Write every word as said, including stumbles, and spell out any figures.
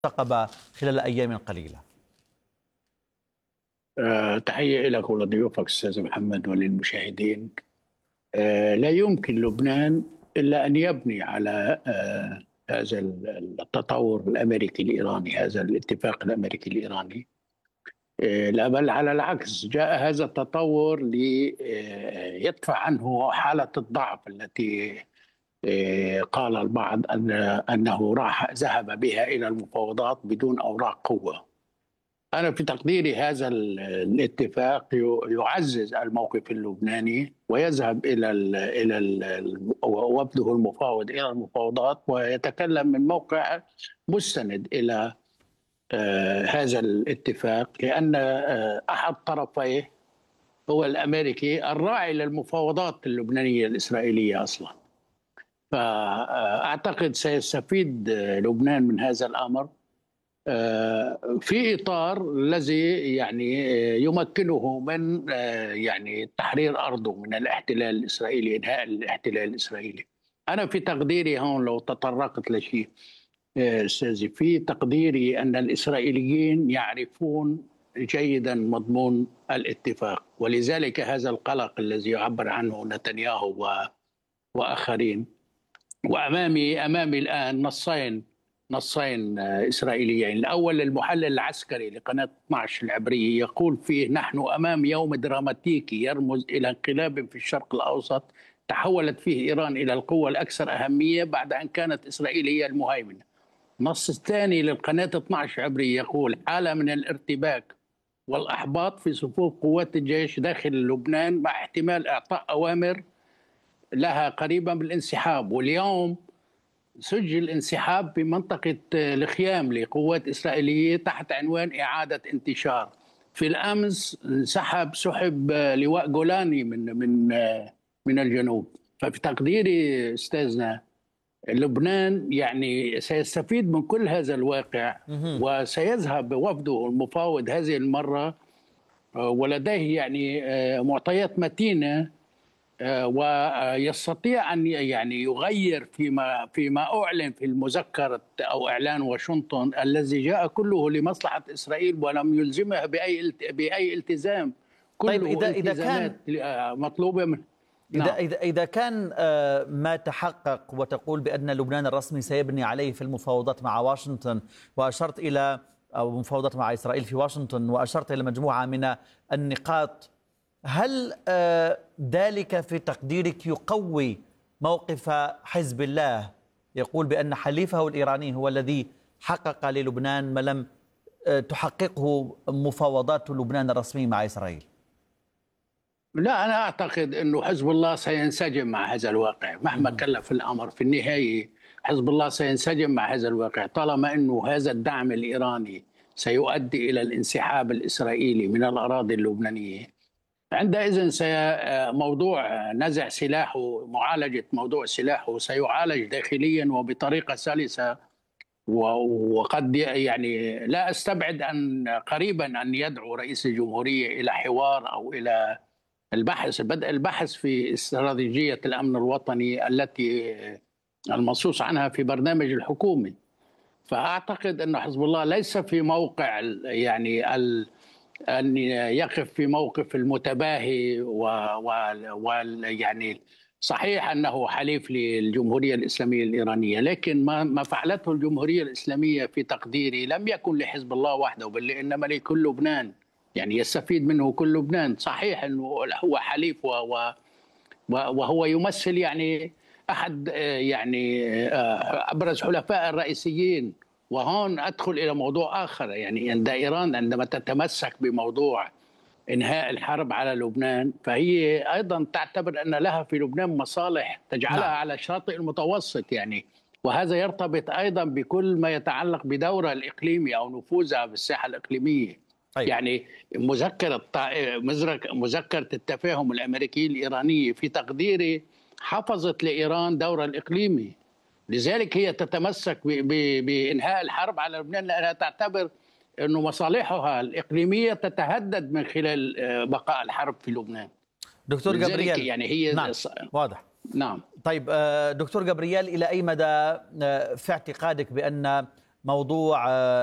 ارتقب خلال أيام قليلة. أه تحية لك ولضيوفك أستاذ محمد وللمشاهدين. أه لا يمكن لبنان إلا أن يبني على أه هذا التطور الأمريكي الإيراني، هذا الاتفاق الأمريكي الإيراني. أه لا بل على العكس، جاء هذا التطور ليدفع عنه حالة الضعف التي أه قال البعض أن أنه راح ذهب بها إلى المفاوضات بدون أوراق قوة. أنا في تقديري هذا الاتفاق يعزز الموقف اللبناني ويذهب إلى ال إلى ال وفده المفاوض إلى المفاوضات، ويتكلم من موقع مستند إلى آه هذا الاتفاق، لأن آه أحد طرفيه هو الأمريكي الراعي للمفاوضات اللبنانية الإسرائيلية أصلا. فأعتقد سيستفيد لبنان من هذا الأمر في إطار الذي يعني يمكنه من يعني تحرير أرضه من الاحتلال الإسرائيلي، إنهاء الاحتلال الإسرائيلي. أنا في تقديري هون لو تطرقت لشيء أستاذي، في تقديري أن الإسرائيليين يعرفون جيدا مضمون الاتفاق، ولذلك هذا القلق الذي يعبر عنه نتنياهو وآخرين. وأمامي أمامي الآن نصين نصين إسرائيليين. الأول المحلل العسكري لقناة اثني عشر العبرية يقول فيه: نحن أمام يوم دراماتيكي يرمز إلى انقلاب في الشرق الأوسط تحولت فيه إيران إلى القوة الأكثر أهمية بعد أن كانت إسرائيل هي المهيمنة. النص الثاني للقناة اثني عشر العبرية يقول: حالة من الارتباك والأحباط في صفوف قوات الجيش داخل لبنان مع احتمال إعطاء أوامر لها قريبا بالانسحاب. واليوم سجل انسحاب في منطقة الخيام لقوات إسرائيلية تحت عنوان إعادة انتشار. في الأمس انسحب سحب لواء جولاني من من من الجنوب. ففي تقديري أستاذنا، لبنان يعني سيستفيد من كل هذا الواقع، وسيذهب وفده المفاوض هذه المرة ولديه يعني معطيات متينة، ويستطيع أن يعني يغير فيما فيما أعلن في المذكرة أو إعلان واشنطن الذي جاء كله لمصلحة إسرائيل ولم يلزمها بأي بأي التزام. كله طيب إذا إذا كان مطلوبة من إذا نعم. إذا إذا كان ما تحقق وتقول بأن لبنان الرسمي سيبني عليه في المفاوضات مع واشنطن، وأشرت إلى أو مفاوضات مع إسرائيل في واشنطن، وأشرت إلى مجموعة من النقاط، هل ذلك في تقديرك يقوي موقف حزب الله يقول بأن حليفه الإيراني هو الذي حقق للبنان ما لم تحققه مفاوضات لبنان الرسمي مع إسرائيل؟ لا، أنا أعتقد أنه حزب الله سينسجم مع هذا الواقع مهما كلف الأمر. في النهاية حزب الله سينسجم مع هذا الواقع طالما أنه هذا الدعم الإيراني سيؤدي إلى الانسحاب الإسرائيلي من الأراضي اللبنانية. عندئذ موضوع نزع سلاحه، معالجة موضوع سلاحه سيعالج داخليا وبطريقة سلسة، وقد يعني لا أستبعد أن قريبا أن يدعو رئيس الجمهورية إلى حوار أو إلى البحث بدء البحث في استراتيجية الأمن الوطني التي المنصوص عنها في برنامج الحكومي. فأعتقد أن حزب الله ليس في موقع يعني ال أن يقف في موقف المتباهي و... و... و... يعني صحيح أنه حليف للجمهورية الإسلامية الإيرانية، لكن ما ما فعلته الجمهورية الإسلامية في تقديري لم يكن لحزب الله وحده، بل إنما لكل لبنان، يعني يستفيد منه كل لبنان. صحيح أنه هو حليف و... و... وهو يمثل يعني أحد يعني أبرز حلفاء الرئيسيين. وهون أدخل إلى موضوع آخر، يعني عند إيران عندما تتمسك بموضوع إنهاء الحرب على لبنان فهي أيضا تعتبر أن لها في لبنان مصالح تجعلها نعم. على الشاطئ المتوسط يعني، وهذا يرتبط أيضا بكل ما يتعلق بدورها الإقليمي أو نفوذها بالساحة الإقليمية. أيوة. يعني مذكرة مذكرة التفاهم الأمريكي الإيرانية في تقديري حفظت لإيران دورها الإقليمي، لذلك هي تتمسك بإنهاء الحرب على لبنان لأنها تعتبر أن مصالحها الإقليمية تتهدد من خلال بقاء الحرب في لبنان. دكتور جابرييل، يعني هي نعم. واضح. نعم. طيب دكتور جابرييل، إلى أي مدى في اعتقادك بأن موضوع